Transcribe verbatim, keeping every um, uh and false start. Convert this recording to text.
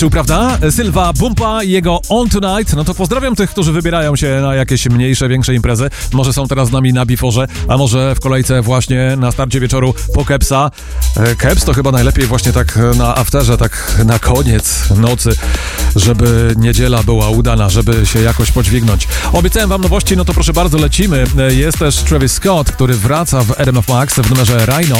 Tu, prawda? Sylwa Bumpa i jego On Tonight. No to pozdrawiam tych, którzy wybierają się na jakieś mniejsze, większe imprezy. Może są teraz z nami na Biforze, a może w kolejce właśnie na starcie wieczoru po Kepsa. Keps to chyba najlepiej właśnie tak na afterze, tak na koniec nocy, żeby niedziela była udana, żeby się jakoś podźwignąć. Obiecałem wam nowości, no to proszę bardzo, lecimy. Jest też Travis Scott, który wraca w R M F Max w numerze Rhino.